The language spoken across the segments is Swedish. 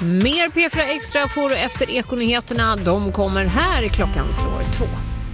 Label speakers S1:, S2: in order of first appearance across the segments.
S1: Mer P4 Extra får du efter Ekonyheterna. De kommer här, klockan slår 2.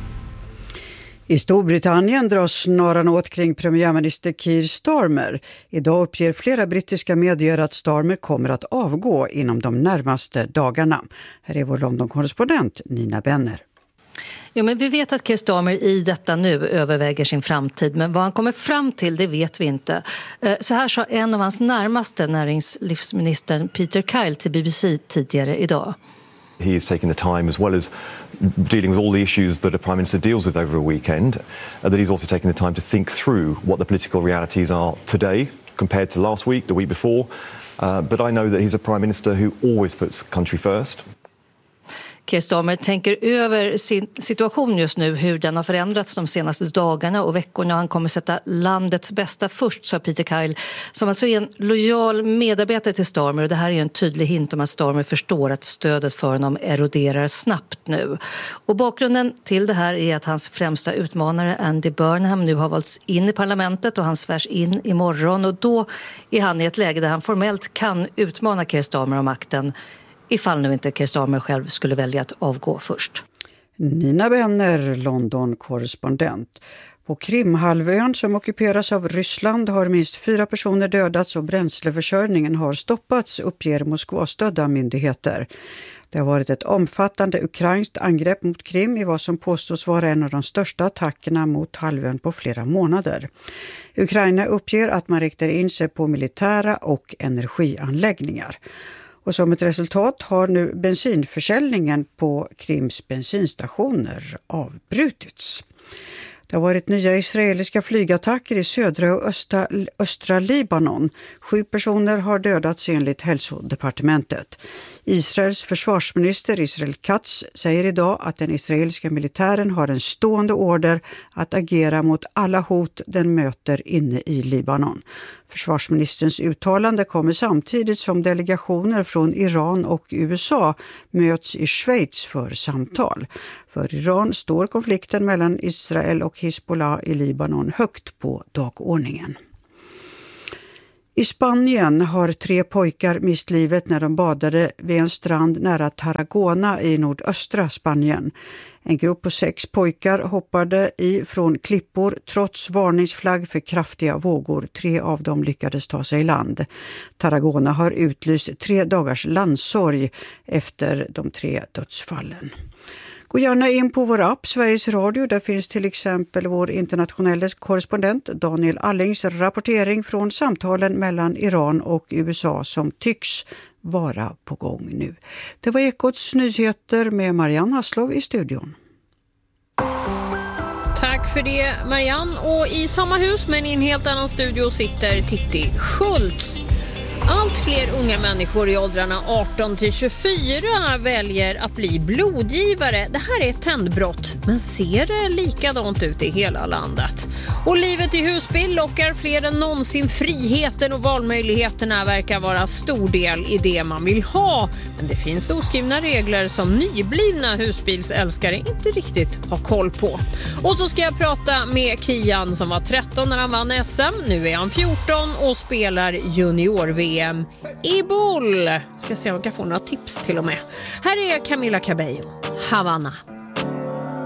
S2: I Storbritannien dras snaran åt kring premiärminister Keir Starmer. Idag uppger flera brittiska medier att Starmer kommer att avgå inom de närmaste dagarna. Här är vår London-korrespondent Nina Benner.
S3: Ja, men vi vet att Keir Starmer i detta nu överväger sin framtid, men vad han kommer fram till det vet vi inte. Så här sa en av hans närmaste, näringslivsministern Peter Kyle, till BBC tidigare idag.
S4: He is taking the time, as well as dealing with all the issues that a Prime Minister deals with over a weekend, that he's also taking the time to think through what the political realities are today compared to last week, the week before. But I know that he's a Prime Minister who always puts country first.
S3: Keir Starmer tänker över sin situation just nu, hur den har förändrats de senaste dagarna och veckorna. Han kommer sätta landets bästa först, sa Peter Kyle, som alltså är en lojal medarbetare till Starmer. Och det här är en tydlig hint om att Starmer förstår att stödet för honom eroderar snabbt nu. Och bakgrunden till det här är att hans främsta utmanare Andy Burnham nu har valts in i parlamentet och han svärs in imorgon. Och då är han i ett läge där han formellt kan utmana Keir Starmer om makten, ifall nu inte Keir Starmer själv skulle välja att avgå först.
S2: Nina Benner, London-korrespondent. På Krimhalvön som ockuperas av Ryssland har minst 4 personer dödats och bränsleförsörjningen har stoppats, uppger Moskvastödda myndigheter. Det har varit ett omfattande ukrainskt angrepp mot Krim i vad som påstås vara en av de största attackerna mot halvön på flera månader. Ukraina uppger att man riktar in sig på militära och energianläggningar. Och som ett resultat har nu bensinförsäljningen på Krims bensinstationer avbrutits. Det har varit nya israeliska flygattacker i södra och östra Libanon. 7 personer har dödats enligt hälsodepartementet. Israels försvarsminister Israel Katz säger idag att den israeliska militären har en stående order att agera mot alla hot den möter inne i Libanon. Försvarsministerns uttalande kommer samtidigt som delegationer från Iran och USA möts i Schweiz för samtal. För Iran står konflikten mellan Israel och Hezbollah i Libanon högt på dagordningen. I Spanien har 3 pojkar mist livet när de badade vid en strand nära Tarragona i nordöstra Spanien. En grupp på 6 pojkar hoppade från klippor trots varningsflagg för kraftiga vågor. 3 av dem lyckades ta sig i land. Tarragona har utlyst 3 dagars landsorg efter de 3 dödsfallen. Gå gärna in på vår app Sveriges Radio. Där finns till exempel vår internationella korrespondent Daniel Allings rapportering från samtalen mellan Iran och USA som tycks vara på gång nu. Det var Ekots nyheter med Marianne Haslov i studion.
S1: Tack för det, Marianne. Och i samma hus men i en helt annan studio sitter Titti Schultz. Allt fler unga människor i åldrarna 18-24 väljer att bli blodgivare. Det här är ett trendbrott, men ser det likadant ut i hela landet. Och livet i husbil lockar fler än någonsin. Friheten och valmöjligheterna verkar vara stor del i det man vill ha. Men det finns oskrivna regler som nyblivna husbilsälskare inte riktigt har koll på. Och så ska jag prata med Kian som var 13 när han vann SM. Nu är han 14 och spelar junior-VM i boll. Ska se om jag kan få några tips till och med. Här är Camila Cabello, Havana.